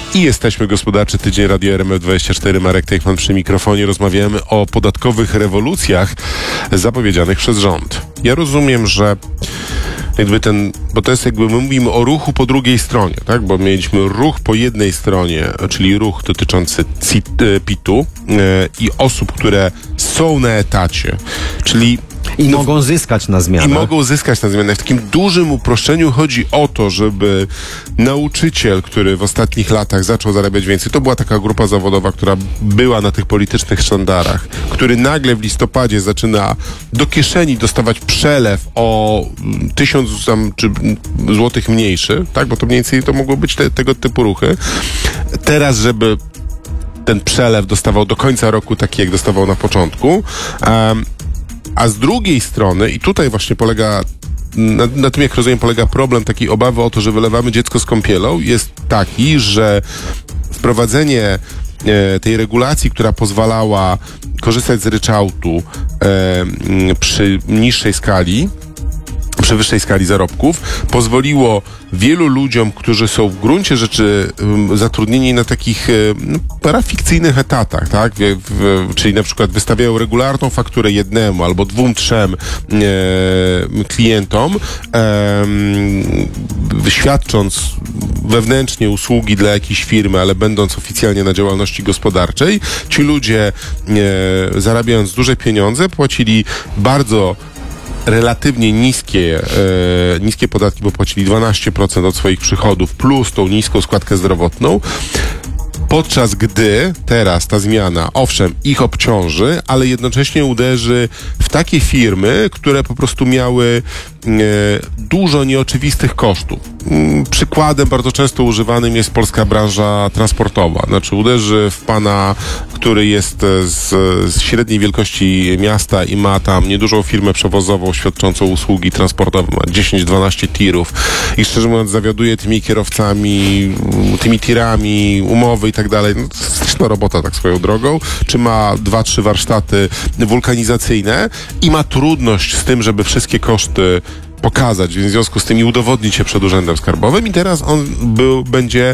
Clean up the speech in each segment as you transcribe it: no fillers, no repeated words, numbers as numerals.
I jesteśmy Gospodarczy Tydzień, Radio RMF24, Marek Teichman przy mikrofonie. Rozmawiamy o podatkowych rewolucjach zapowiedzianych przez rząd. Ja rozumiem, że bo to jest jakby my mówimy o ruchu po drugiej stronie, tak? Bo mieliśmy ruch po jednej stronie, czyli ruch dotyczący PIT-u i osób, które są na etacie, czyli mogą zyskać na zmianę. I mogą zyskać na zmianę. W takim dużym uproszczeniu chodzi o to, żeby nauczyciel, który w ostatnich latach zaczął zarabiać więcej, to była taka grupa zawodowa, która była na tych politycznych sztandarach, który nagle w listopadzie zaczyna do kieszeni dostawać przelew o 1000 złotych mniejszy, tak? Bo to mniej więcej to mogło być tego typu ruchy. Teraz, żeby ten przelew dostawał do końca roku taki, jak dostawał na początku, a z drugiej strony, i tutaj właśnie polega, na tym jak rozumiem, polega problem takiej obawy o to, że wylewamy dziecko z kąpielą, jest taki, że wprowadzenie tej regulacji, która pozwalała korzystać z ryczałtu przy niższej skali, przy wyższej skali zarobków, pozwoliło wielu ludziom, którzy są w gruncie rzeczy zatrudnieni na takich parafikcyjnych etatach, tak? Czyli na przykład wystawiają regularną fakturę jednemu albo 2-3 klientom, świadcząc wewnętrznie usługi dla jakiejś firmy, ale będąc oficjalnie na działalności gospodarczej. Ci ludzie, zarabiając duże pieniądze, płacili bardzo relatywnie niskie podatki, bo płacili 12% od swoich przychodów plus tą niską składkę zdrowotną, podczas gdy teraz ta zmiana, owszem, ich obciąży, ale jednocześnie uderzy w takie firmy, które po prostu miały dużo nieoczywistych kosztów. Przykładem bardzo często używanym jest polska branża transportowa. Znaczy uderzy w pana, który jest z średniej wielkości miasta i ma tam niedużą firmę przewozową świadczącą usługi transportowe, ma 10-12 tirów i szczerze mówiąc zawiaduje tymi kierowcami, tymi tirami, umowy i tak dalej. No, straszna robota tak swoją drogą. Czy ma 2-3 warsztaty wulkanizacyjne i ma trudność z tym, żeby wszystkie koszty pokazać, w związku z tym i udowodnić się przed Urzędem Skarbowym i teraz on będzie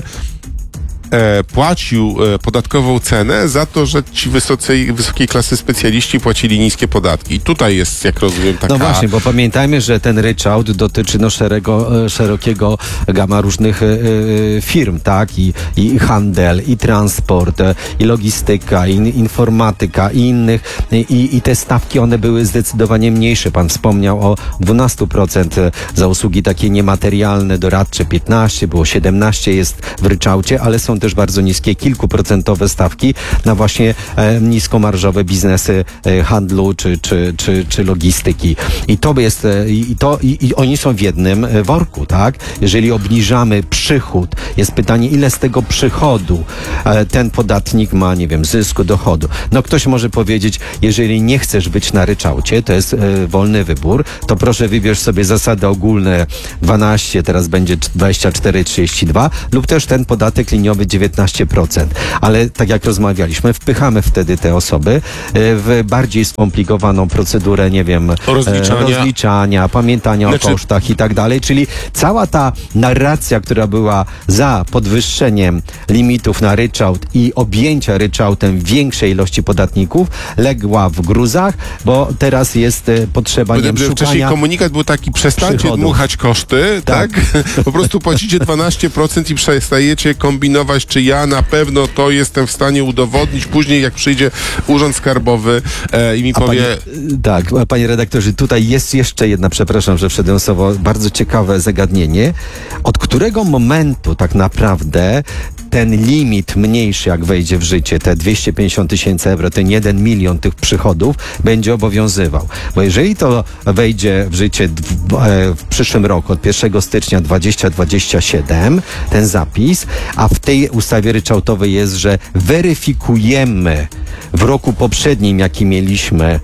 płacił podatkową cenę za to, że ci wysokiej klasy specjaliści płacili niskie podatki. I tutaj jest, jak rozumiem, taka... No właśnie, bo pamiętajmy, że ten ryczałt dotyczy szerokiego gama różnych firm, tak? I handel, i transport, i logistyka, i informatyka, i innych. I te stawki, one były zdecydowanie mniejsze. Pan wspomniał o 12% za usługi takie niematerialne, doradcze 15%, było 17% jest w ryczałcie, ale są też bardzo niskie, kilkuprocentowe stawki na właśnie niskomarżowe biznesy handlu czy logistyki. I to jest, i oni są w jednym worku, tak? Jeżeli obniżamy przychód, jest pytanie, ile z tego przychodu ten podatnik ma, nie wiem, zysku, dochodu. No ktoś może powiedzieć, jeżeli nie chcesz być na ryczałcie, to jest wolny wybór, to proszę wybierz sobie zasady ogólne 12, teraz będzie 24-32 lub też ten podatek liniowy 19%. Ale tak jak rozmawialiśmy, wpychamy wtedy te osoby w bardziej skomplikowaną procedurę, nie wiem, rozliczania, pamiętania o kosztach i tak dalej. Czyli cała ta narracja, która była za podwyższeniem limitów na ryczałt i objęcia ryczałtem większej ilości podatników, legła w gruzach, bo teraz jest potrzeba szukania... Wcześniej komunikat był taki, przestańcie przychodów. Dmuchać koszty, tak? Po prostu płacicie 12% i przestajecie kombinować, czy ja na pewno to jestem w stanie udowodnić później, jak przyjdzie Urząd Skarbowy i mi powie... Panie redaktorze, tutaj jest jeszcze jedna, przepraszam, że wszedłem słowo, bardzo ciekawe zagadnienie. Od którego momentu tak naprawdę ten limit mniejszy, jak wejdzie w życie, te 250 000 euro, ten 1 milion tych przychodów będzie obowiązywał. Bo jeżeli to wejdzie w życie w przyszłym roku, od 1 stycznia 2027, ten zapis, a w tej ustawie ryczałtowej jest, że weryfikujemy w roku poprzednim, jaki mieliśmy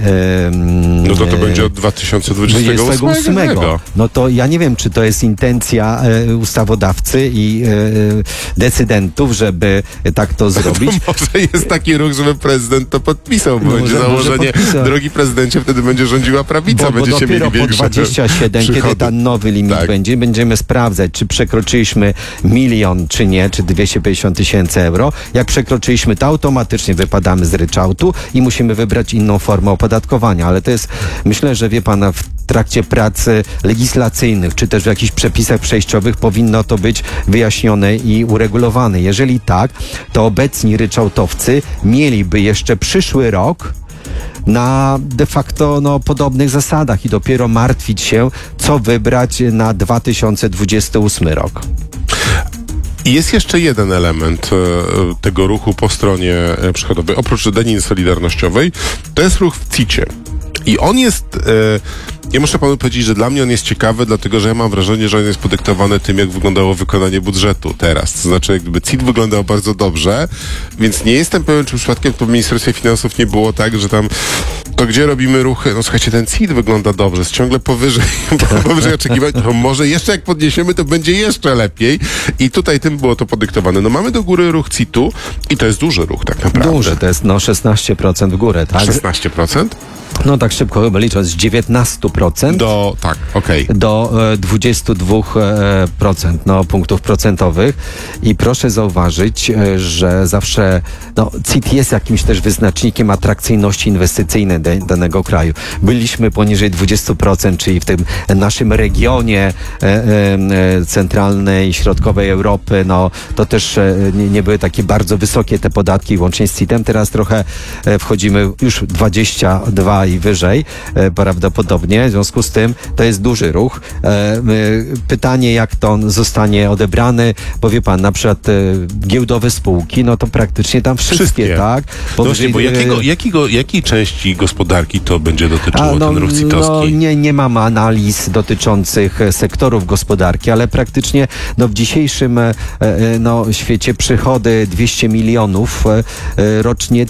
no to będzie od 2028. No to ja nie wiem, czy to jest intencja ustawodawcy i decyzji decydentów, żeby tak to zrobić. Może jest taki ruch, żeby prezydent to podpisał, bo będzie założenie, drogi prezydencie, wtedy będzie rządziła prawica, Bo będziecie mieli dopiero po większe 27, przychody. kiedy ten nowy limit będzie, będziemy sprawdzać, czy przekroczyliśmy 1 000 000, czy nie, czy 250 tysięcy euro. Jak przekroczyliśmy, to automatycznie wypadamy z ryczałtu i musimy wybrać inną formę opodatkowania. Ale to jest, myślę, że wie pan, w trakcie prac legislacyjnych, czy też w jakichś przepisach przejściowych powinno to być wyjaśnione i uregulowane. Jeżeli tak, to obecni ryczałtowcy mieliby jeszcze przyszły rok na de facto podobnych zasadach i dopiero martwić się, co wybrać na 2028 rok. I jest jeszcze jeden element tego ruchu po stronie przychodowej, oprócz daniny solidarnościowej, to jest ruch w CIT-cie. I on jest, ja muszę panu powiedzieć, że dla mnie on jest ciekawy, dlatego że ja mam wrażenie, że on jest podyktowany tym, jak wyglądało wykonanie budżetu teraz. To znaczy, jakby CIT wyglądał bardzo dobrze, więc nie jestem pewien, czy przypadkiem to w Ministerstwie Finansów nie było tak, że tam to gdzie robimy ruchy? No słuchajcie, ten CIT wygląda dobrze, jest ciągle powyżej oczekiwań, to może jeszcze jak podniesiemy, to będzie jeszcze lepiej. I tutaj tym było to podyktowane. No mamy do góry ruch CIT-u i to jest duży ruch tak naprawdę. Duży, to jest 16% w górę, tak? 16%? No tak szybko chyba licząc, z 19% do 22% punktów procentowych. I proszę zauważyć, że zawsze CIT jest jakimś też wyznacznikiem atrakcyjności inwestycyjnej danego kraju. Byliśmy poniżej 20%, czyli w tym naszym regionie centralnej i środkowej Europy, to też nie były takie bardzo wysokie te podatki, łącznie z CIT-em. Teraz trochę wchodzimy już 22 i wyżej prawdopodobnie. W związku z tym to jest duży ruch. Pytanie, jak to zostanie odebrany, bo wie pan, na przykład giełdowe spółki, to praktycznie tam wszystkie. Tak? Powyżej, bo jakiej części gospodarki to będzie dotyczyło, ten ruch CIT-owski? Nie mam analiz dotyczących sektorów gospodarki, ale praktycznie w dzisiejszym świecie przychody 200 milionów rocznie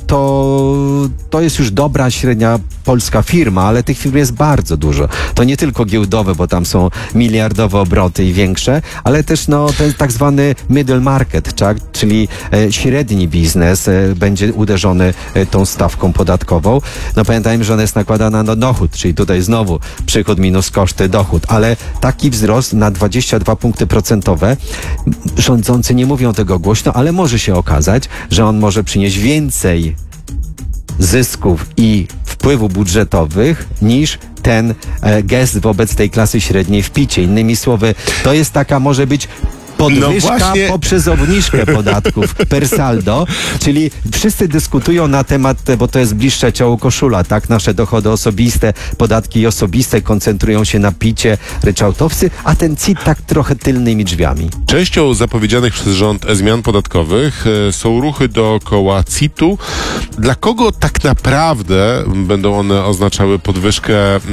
to jest już dobra, średnia polska firma, ale tych firm jest bardzo dużo. To nie tylko giełdowe, bo tam są miliardowe obroty i większe, ale też ten tak zwany middle market, tak? Czyli średni biznes będzie uderzony tą stawką podatkową. Pamiętajmy, że ona jest nakładana na dochód, czyli tutaj znowu przychód minus koszty, dochód, ale taki wzrost na 22 punkty procentowe, rządzący nie mówią tego głośno, ale może się okazać, że on może przynieść więcej zysków i wpływów budżetowych niż ten gest wobec tej klasy średniej w PiT-cie. Innymi słowy, to jest taka, może być podwyżka poprzez obniżkę podatków per saldo, czyli wszyscy dyskutują na temat, bo to jest bliższe ciału koszula, tak? Nasze dochody osobiste, podatki osobiste koncentrują się na PiT-cie ryczałtowcy, a ten CIT tak trochę tylnymi drzwiami. Częścią zapowiedzianych przez rząd zmian podatkowych są ruchy dookoła CIT-u. Dla kogo tak naprawdę będą one oznaczały podwyżkę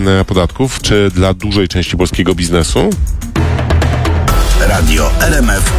podatków? Czy dla dużej części polskiego biznesu? Radio RMF